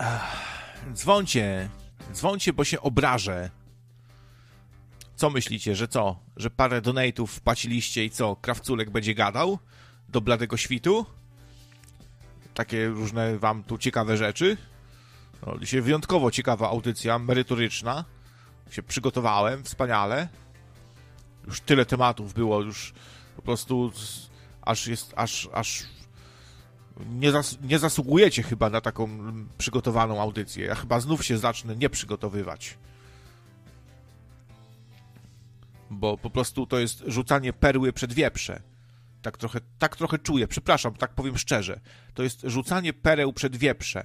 Dzwońcie, bo się obrażę. Co myślicie, że co? Że parę donate'ów wpłaciliście i co? Krawculek będzie gadał? Do bladego świtu? Takie różne wam tu ciekawe rzeczy? No, dzisiaj wyjątkowo ciekawa audycja, merytoryczna. Się przygotowałem, wspaniale. Już tyle tematów było, już po prostu aż nie zasługujecie chyba na taką przygotowaną audycję. Ja chyba znów się zacznę nie przygotowywać. Bo po prostu to jest rzucanie perły przed wieprze. Tak trochę czuję, przepraszam, tak powiem szczerze. To jest rzucanie pereł przed wieprze.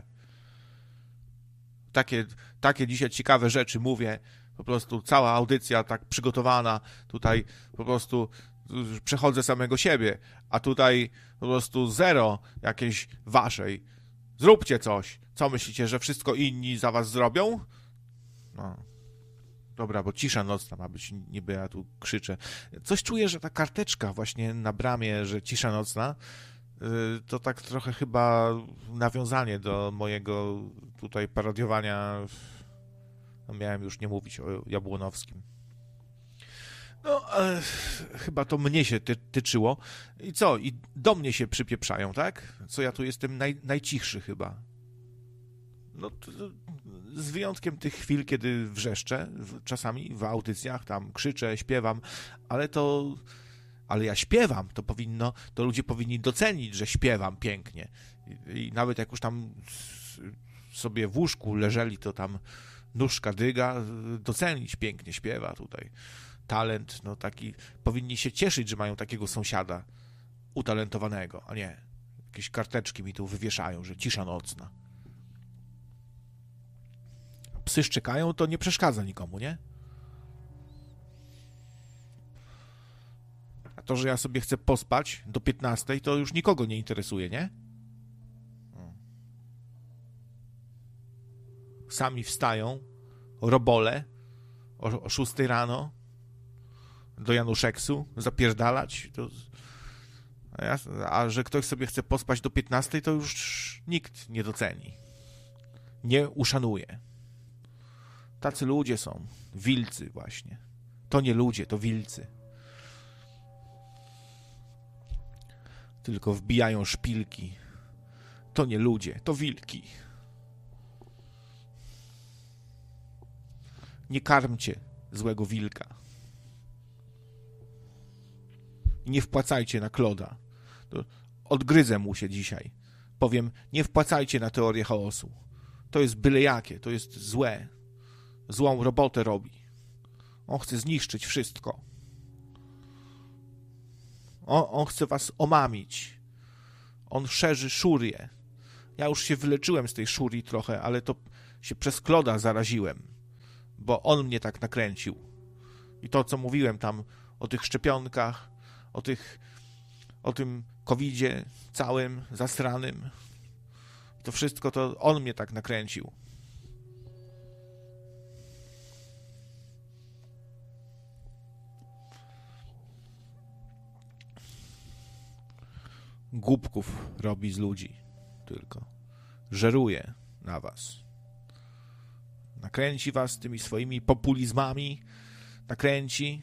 Takie dzisiaj ciekawe rzeczy mówię. Po prostu cała audycja tak przygotowana. Tutaj po prostu przechodzę samego siebie. A tutaj po prostu zero jakiejś waszej. Zróbcie coś. Co myślicie, że wszystko inni za was zrobią? No. Dobra, bo cisza nocna ma być, niby ja tu krzyczę. Coś czuję, że ta karteczka właśnie na bramie, że cisza nocna, to tak trochę chyba nawiązanie do mojego tutaj parodiowania. No, miałem już nie mówić o Jabłonowskim. No, chyba to mnie się tyczyło. I co? I do mnie się przypieprzają, tak? Co ja tu jestem najcichszy chyba. No, z wyjątkiem tych chwil, kiedy wrzeszczę, czasami w audycjach, tam krzyczę, śpiewam, ale ja śpiewam, to ludzie powinni docenić, że śpiewam pięknie. I nawet jak już tam sobie w łóżku leżeli, to tam nóżka dyga, docenić pięknie śpiewa tutaj. Talent, no taki, powinni się cieszyć, że mają takiego sąsiada utalentowanego, a nie jakieś karteczki mi tu wywieszają, że cisza nocna. Psy szczekają, to nie przeszkadza nikomu, nie? A to, że ja sobie chcę pospać do 15, to już nikogo nie interesuje, nie? Sami wstają, robole, o 6 rano, do Januszeksu, zapierdalać. A że ktoś sobie chce pospać do 15, to już nikt nie doceni. Nie uszanuje. Tacy ludzie są. Wilcy właśnie. To nie ludzie, to wilcy. Tylko wbijają szpilki. To nie ludzie, to wilki. Nie karmcie złego wilka. I nie wpłacajcie na Kloda. Odgryzę mu się dzisiaj. Powiem, nie wpłacajcie na teorię chaosu. To jest byle jakie, to jest złe. Złą robotę robi. On chce zniszczyć wszystko. On chce was omamić. On szerzy szurię. Ja już się wyleczyłem z tej szurii trochę, ale to się przez Kloda zaraziłem. Bo on mnie tak nakręcił. I to, co mówiłem tam o tych szczepionkach, o tym covidzie całym, zasranym, to wszystko to on mnie tak nakręcił. Głupków robi z ludzi tylko. Żeruje na was. Nakręci was tymi swoimi populizmami. Nakręci.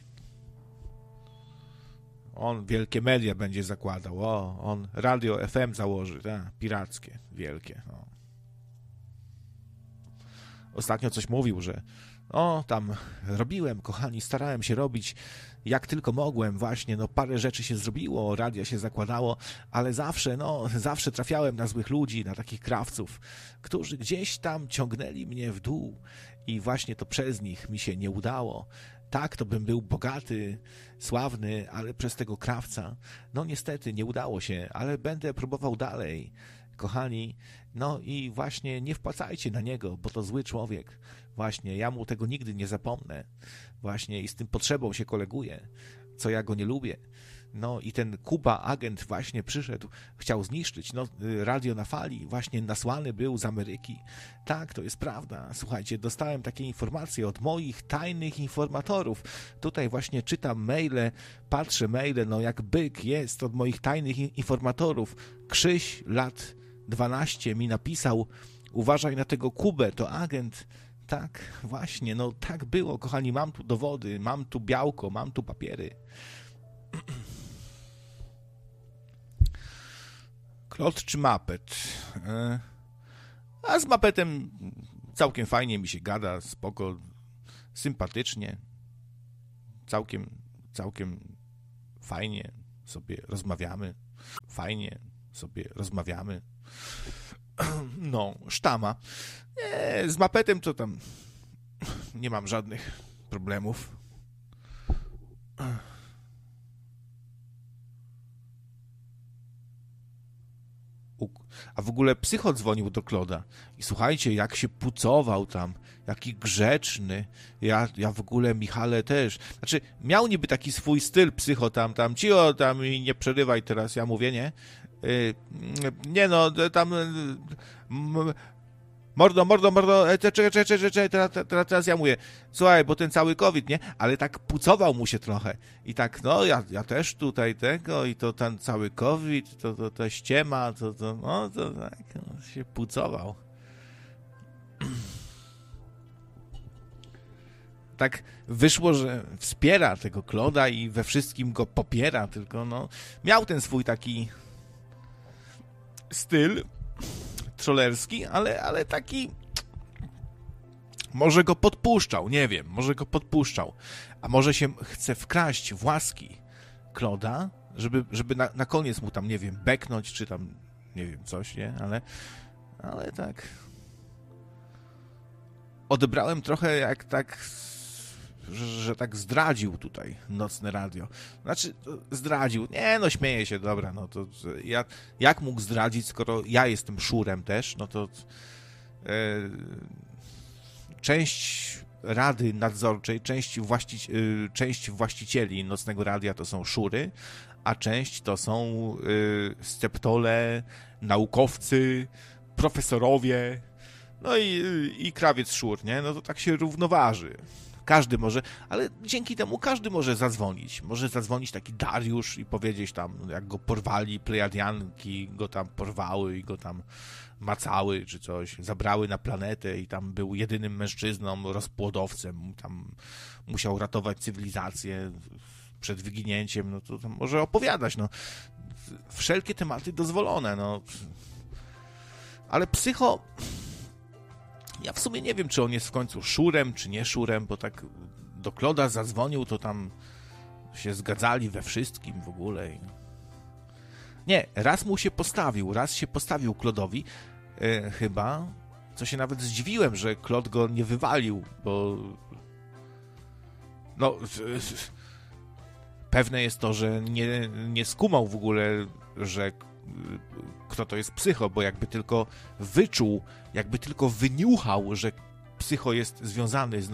On wielkie media będzie zakładał. On radio FM założy. Pirackie. Wielkie. Ostatnio coś mówił, że tam robiłem, kochani, starałem się robić jak tylko mogłem właśnie, parę rzeczy się zrobiło, radia się zakładało, ale zawsze trafiałem na złych ludzi, na takich krawców, którzy gdzieś tam ciągnęli mnie w dół i właśnie to przez nich mi się nie udało. Tak, to bym był bogaty, sławny, ale przez tego krawca, niestety nie udało się, ale będę próbował dalej. Kochani, i właśnie nie wpłacajcie na niego, bo to zły człowiek. Właśnie, ja mu tego nigdy nie zapomnę. Właśnie i z tym potrzebą się koleguję, co ja go nie lubię. I ten Kuba agent właśnie przyszedł, chciał zniszczyć. Radio na fali, właśnie nasłany był z Ameryki. Tak, to jest prawda. Słuchajcie, dostałem takie informacje od moich tajnych informatorów. Tutaj właśnie czytam maile, patrzę maile, jak byk jest od moich tajnych informatorów. Krzyś, lat 12, mi napisał: uważaj na tego Kubę, to agent. Tak, właśnie, no tak było, kochani, mam tu dowody, mam tu białko, mam tu papiery. Claude czy Muppet? A z Muppetem całkiem fajnie mi się gada, spoko, sympatycznie, całkiem fajnie sobie rozmawiamy. No, sztama. Z Muppetem to tam nie mam żadnych problemów. A w ogóle Psycho dzwonił do Claude'a i słuchajcie, jak się pucował tam, jaki grzeczny. Ja w ogóle, Michale, też. Znaczy, miał niby taki swój styl Psycho tam, cicho, tam i nie przerywaj teraz, ja mówię, nie? Nie no, tam... Mordo, czekaj, teraz ja mówię, słuchaj, bo ten cały COVID, nie? Ale tak pucował mu się trochę. I tak, no, ja też tutaj tego, i to ten cały COVID, to ściema, to tak, no, się pucował. Tak wyszło, że wspiera tego Claude'a i we wszystkim go popiera, tylko no, miał ten swój taki styl trollerski, ale taki może go podpuszczał, nie wiem, a może się chce wkraść w łaski Claude'a, żeby na koniec mu tam, nie wiem, beknąć, czy tam, nie wiem, coś, nie, ale tak odebrałem trochę jak tak, że tak zdradził tutaj Nocne Radio. Znaczy, zdradził. Nie, no śmieję się, dobra, no to jak mógł zdradzić, skoro ja jestem szurem też, no to część Rady Nadzorczej, część właścicieli Nocnego Radia to są szury, a część to są sceptole, naukowcy, profesorowie, no i krawiec szur, nie? No to tak się równoważy. Każdy może, ale dzięki temu każdy może zadzwonić. Może zadzwonić taki Dariusz i powiedzieć tam, jak go porwali, plejadianki go tam porwały i go tam macały czy coś, zabrały na planetę i tam był jedynym mężczyzną, rozpłodowcem, tam musiał ratować cywilizację przed wyginięciem, no to tam może opowiadać, no. Wszelkie tematy dozwolone, no. Ale Psycho... Ja w sumie nie wiem, czy on jest w końcu szurem, czy nie szurem, bo tak do Claude'a zadzwonił, to tam się zgadzali we wszystkim w ogóle. Nie, raz się postawił Claude'owi, chyba, co się nawet zdziwiłem, że Claude go nie wywalił, bo no, pewne jest to, że nie skumał w ogóle, że kto to jest Psycho, bo jakby tylko wyczuł, jakby tylko wyniuchał, że Psycho jest związany z